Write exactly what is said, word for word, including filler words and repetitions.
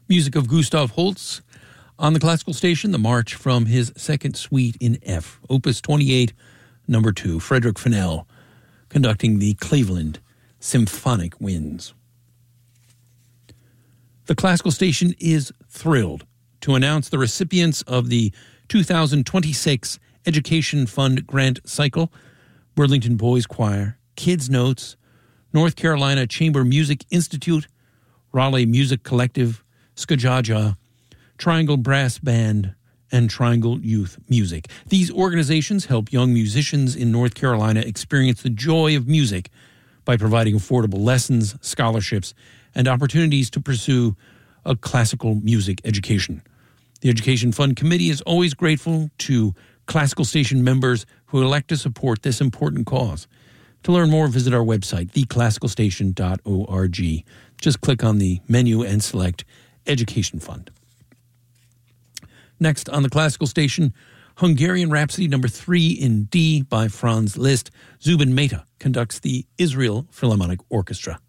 Music of Gustav Holst. On the classical station, the march from his second suite in F, Opus twenty-eight, number two, Frederick Fennell, conducting the Cleveland Symphonic Winds. The classical station is thrilled to announce the recipients of the two thousand twenty-six Education Fund Grant Cycle: Burlington Boys Choir, Kids Notes, North Carolina Chamber Music Institute, Raleigh Music Collective, Skajaja, Triangle Brass Band, and Triangle Youth Music. These organizations help young musicians in North Carolina experience the joy of music by providing affordable lessons, scholarships, and opportunities to pursue a classical music education. The Education Fund Committee is always grateful to classical station members who elect to support this important cause. To learn more, visit our website, the classical station dot org. Just click on the menu and select Education Fund. Next on the classical station, Hungarian Rhapsody number three in D by Franz Liszt. Zubin Mehta conducts the Israel Philharmonic Orchestra.